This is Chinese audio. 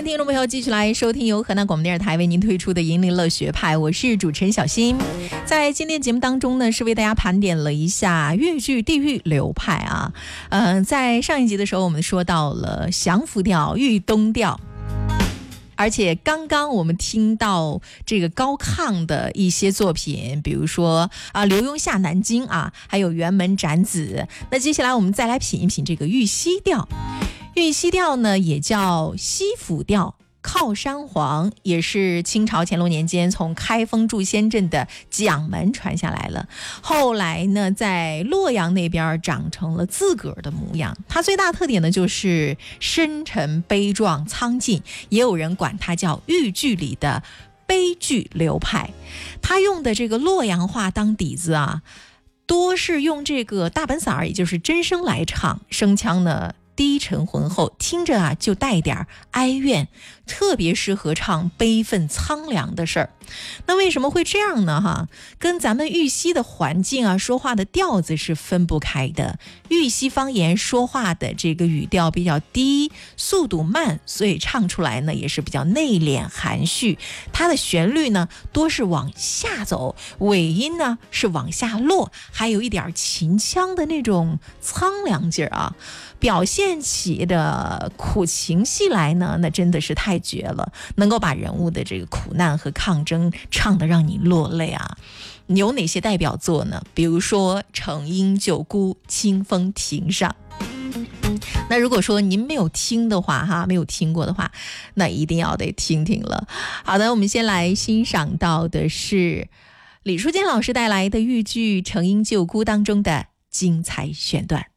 迎听众朋友继续来收听由河南广播电视台为您推出的银铃乐学派，我是主持人小新。在今天节目当中呢，是为大家盘点了一下粤剧地域流派啊。在上一集的时候我们说到了降服调、豫东调，而且刚刚我们听到这个高亢的一些作品，比如说刘墉下南京啊，还有辕门斩子。那接下来我们再来品一品这个豫西调。豫西调呢也叫西府调，靠山黄，也是清朝乾隆年间从开封筑仙镇的蒋门传下来了，后来呢在洛阳那边长成了自个儿的模样。它最大特点呢就是深沉悲壮苍劲，也有人管它叫豫剧里的悲剧流派。它用的这个洛阳话当底子啊，多是用这个大本嗓儿，也就是真声来唱，声腔呢低沉浑厚，听着啊就带点哀怨，特别适合唱悲愤苍凉的事儿。那为什么会这样呢？跟咱们豫西的环境啊，说话的调子是分不开的。豫西方言说话的这个语调比较低，速度慢，所以唱出来呢也是比较内敛含蓄。它的旋律呢多是往下走，尾音呢是往下落，还有一点秦腔的那种苍凉劲儿啊。表现起的苦情戏来呢，那真的是太绝了，能够把人物的这个苦难和抗争唱得让你落泪啊。有哪些代表作呢？比如说程婴九姑清风亭上。那如果说您没有听的话没有听过的话，那一定要得听听了。好的，我们先来欣赏到的是李淑坚老师带来的豫剧程婴九姑当中的精彩选段。